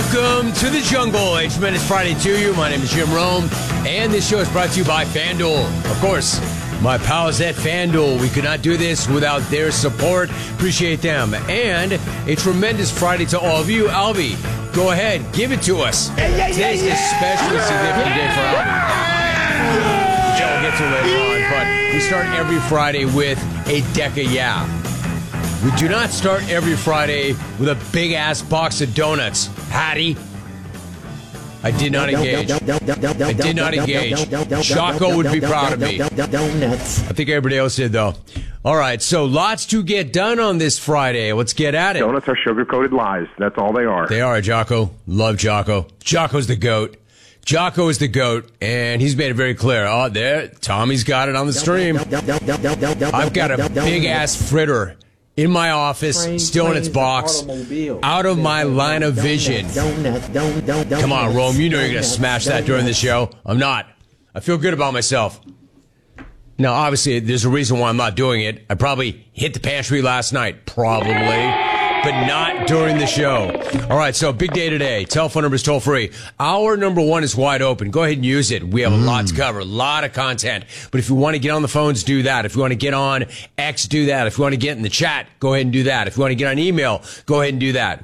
Welcome to the jungle. A tremendous Friday to you. My name is Jim Rome, and this show is brought to you by FanDuel. Of course, my pals at FanDuel. We could not do this without their support. Appreciate them. And a tremendous Friday to all of you. Alvy, go ahead. Give it to us. Today's an especially significant day for Alvy. Which I'll get to later on, but we start every Friday with a Deca Yeah. We do not start every Friday with a big-ass box of donuts. Patty. I did not engage. I did not engage. Jocko would be proud of me. I think everybody else did, though. All right, so lots to get done on this Friday. Let's get at it. Donuts are sugar-coated lies. That's all they are. They are, Jocko. Love Jocko. Jocko's the GOAT. Jocko is the GOAT, and he's made it very clear. Oh, there, Tommy's got it on the stream. I've got a big-ass fritter in my office, still in its box, out of my line of vision. Come on, Rome, you know you're going to smash that during the show. I'm not. I feel good about myself. Now, obviously, there's a reason why I'm not doing it. I probably hit the pantry last night, probably, but not during the show. All right, so big day today. Telephone number is toll free. Hour number one is wide open. Go ahead and use it. We have a lot to cover, a lot of content. But if you want to get on the phones, do that. If you want to get on X, do that. If you want to get in the chat, go ahead and do that. If you want to get on email, go ahead and do that.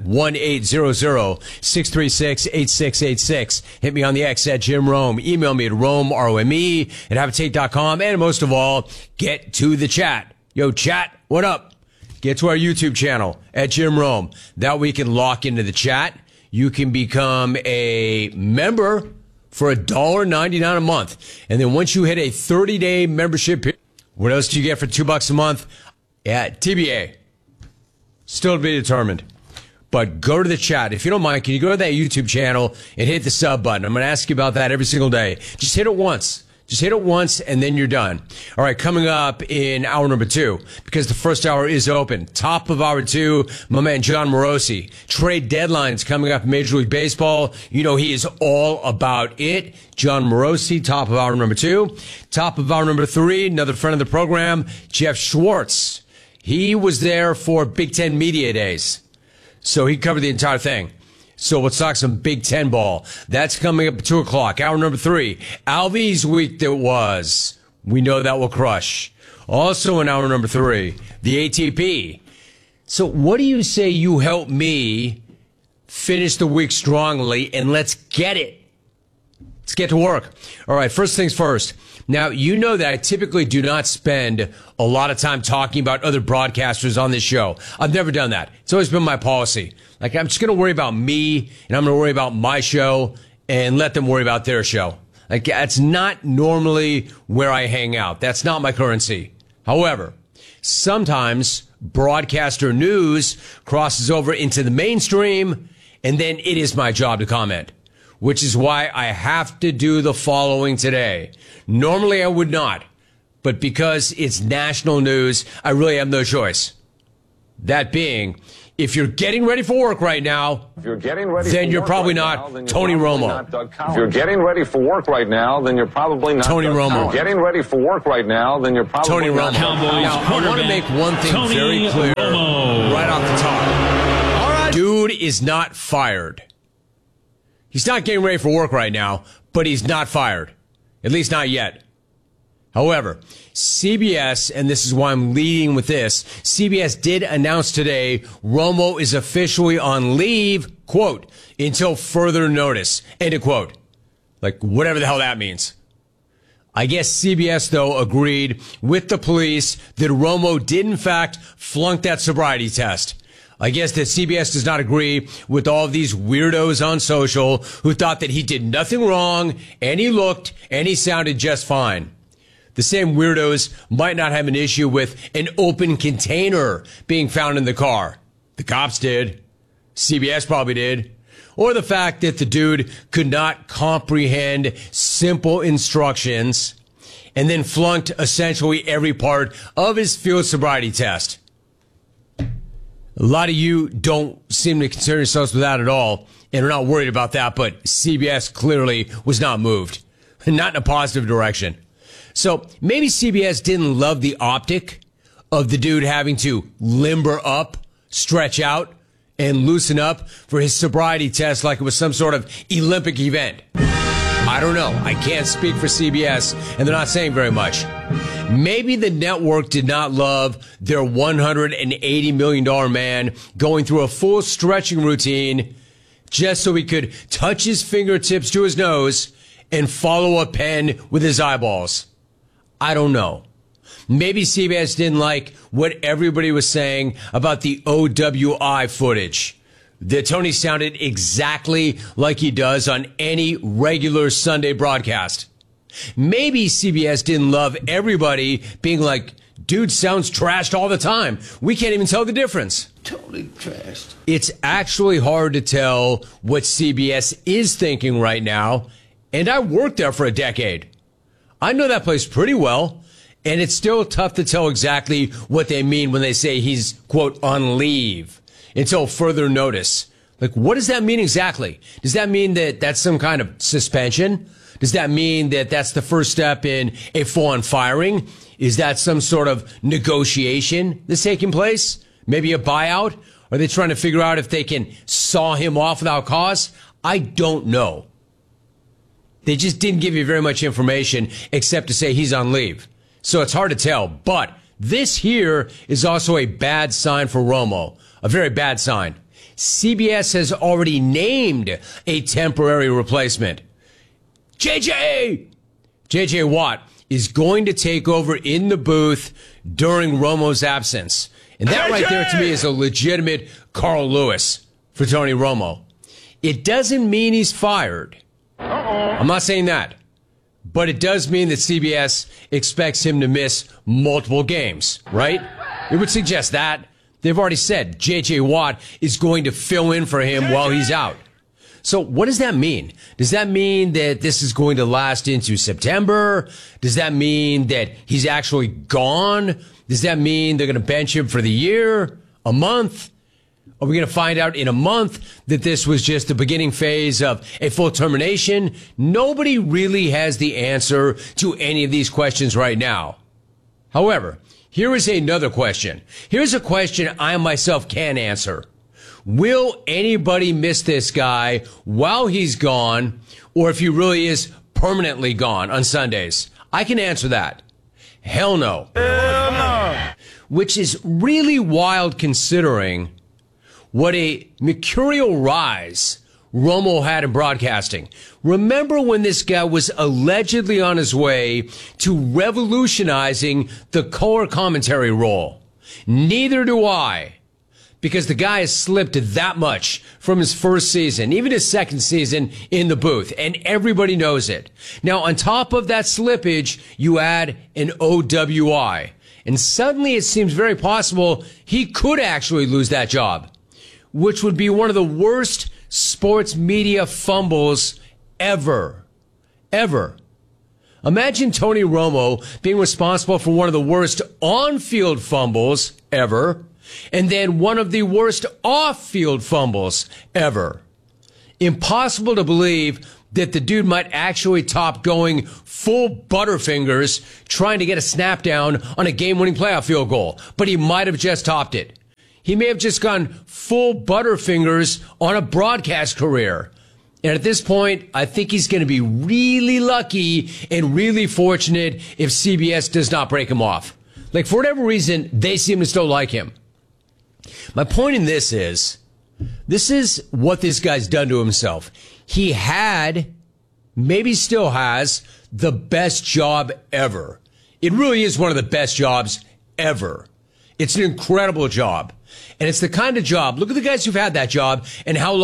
1-800-636-8686. Hit me on the X at Jim Rome. Email me at Rome, R-O-M-E, at Habitate.com. And most of all, get to the chat. Yo, chat, what up? Get to our YouTube channel at Jim Rome. That way you can lock into the chat. You can become a member for $1.99 a month. And then once you hit a 30-day membership, what else do you get for $2 a month? Yeah, TBA. Still to be determined. But go to the chat. If you don't mind, can you go to that YouTube channel and hit the sub button? I'm going to ask you about that every single day. Just hit it once. Just hit it once, and then you're done. All right, coming up in hour number two, because the first hour is open. Top of hour two, my man John Morosi. Trade deadlines coming up in Major League Baseball. You know he is all about it. John Morosi, top of hour number two. Top of hour number three, another friend of the program, Jeff Schwartz. He was there for Big Ten Media Days, so he covered the entire thing. So let's talk some Big Ten ball. That's coming up at 2 o'clock. Hour number three. Alvy's week that was. We know that will crush. Also in hour number three, the ATP. So what do you say you help me finish the week strongly, and let's get it. Let's get to work. All right, first things first. Now, you know that I typically do not spend a lot of time talking about other broadcasters on this show. I've never done that. It's always been my policy. Like, I'm just going to worry about me, and I'm going to worry about my show, and let them worry about their show. Like, that's not normally where I hang out. That's not my currency. However, sometimes broadcaster news crosses over into the mainstream, and then it is my job to comment, which is why I have to do the following today. Normally I would not, but because it's national news, I really have no choice. That being, if you're getting ready for work right now, then you're probably not Tony Romo. If you're getting ready for work right now, then you're probably not Tony Romo. If you're getting ready for work right now, then you're probably Tony Romo. Now, I want to make one thing very clear right off the top. All right. Dude is not fired. He's not getting ready for work right now, but he's not fired. At least not yet. However, CBS, and this is why I'm leading with this, CBS did announce today Romo is officially on leave, quote, until further notice, end of quote. Like, whatever the hell that means. I guess CBS, though, agreed with the police that Romo did, in fact, flunk that sobriety test. I guess that CBS does not agree with all of these weirdos on social who thought that he did nothing wrong, and he looked, and he sounded just fine. The same weirdos might not have an issue with an open container being found in the car. The cops did. CBS probably did. Or the fact that the dude could not comprehend simple instructions and then flunked essentially every part of his field sobriety test. A lot of you don't seem to concern yourselves with that at all and are not worried about that, but CBS clearly was not moved. Not in a positive direction. So maybe CBS didn't love the optic of the dude having to limber up, stretch out, and loosen up for his sobriety test like it was some sort of Olympic event? I don't know. I can't speak for CBS, and they're not saying very much. Maybe the network did not love their $180 million man going through a full stretching routine just so he could touch his fingertips to his nose and follow a pen with his eyeballs. I don't know. Maybe CBS didn't like what everybody was saying about the OWI footage. That Tony sounded exactly like he does on any regular Sunday broadcast. Maybe CBS didn't love everybody being like, dude sounds trashed all the time. We can't even tell the difference. Totally trashed. It's actually hard to tell what CBS is thinking right now, and I worked there for a decade. I know that place pretty well, and it's still tough to tell exactly what they mean when they say he's, quote, on leave until further notice. Like, what does that mean exactly? Does that mean that that's some kind of suspension? Does that mean that that's the first step in a full-on firing? Is that some sort of negotiation that's taking place? Maybe a buyout? Are they trying to figure out if they can saw him off without cause? I don't know. They just didn't give you very much information except to say he's on leave. So it's hard to tell. But this here is also a bad sign for Romo. A very bad sign. CBS has already named a temporary replacement. J.J. Watt is going to take over in the booth during Romo's absence. And that right there to me is a legitimate Carl Lewis for Tony Romo. It doesn't mean he's fired. I'm not saying that. But it does mean that CBS expects him to miss multiple games, right? It would suggest that. They've already said J.J. Watt is going to fill in for him while he's out. So what does that mean? Does that mean that this is going to last into September? Does that mean that he's actually gone? Does that mean they're going to bench him for the year? A month? Are we going to find out in a month that this was just the beginning phase of a full termination? Nobody really has the answer to any of these questions right now. However, here is another question. Here's a question I myself can answer. Will anybody miss this guy while he's gone, or if he really is permanently gone on Sundays? I can answer that. Hell no. Hell no. Which is really wild considering what a mercurial rise Romo had in broadcasting. Remember when this guy was allegedly on his way to revolutionizing the color commentary role? Neither do I. Because the guy has slipped that much from his first season, even his second season in the booth, and everybody knows it. Now, on top of that slippage, you add an OWI, and suddenly it seems very possible he could actually lose that job, which would be one of the worst sports media fumbles ever. Ever. Imagine Tony Romo being responsible for one of the worst on-field fumbles ever, and then one of the worst off-field fumbles ever. Impossible to believe that the dude might actually top going full Butterfingers trying to get a snap down on a game-winning playoff field goal, but he might have just topped it. He may have just gone full Butterfingers on a broadcast career. And at this point, I think he's going to be really lucky and really fortunate if CBS does not break him off. Like, for whatever reason, they seem to still like him. My point in this is what this guy's done to himself. He had, maybe still has, the best job ever. It really is one of the best jobs ever. It's an incredible job. And it's the kind of job, look at the guys who've had that job and how long